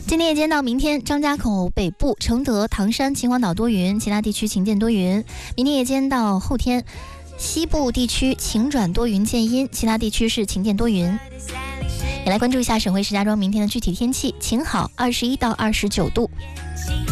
今天夜间到明天，张家口北部、承德、唐山、秦皇岛多云，其他地区晴间多云。明天夜间到后天，西部地区晴转多云见阴，其他地区是晴间多云。也来关注一下省会石家庄明天的具体天气，晴好，21到29度。